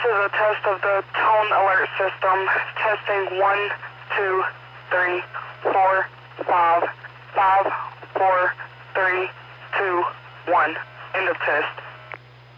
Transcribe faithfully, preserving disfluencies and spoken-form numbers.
is a test of the tone alert system. Testing one, two, three, four, five, five, four, three, two, one. End of test.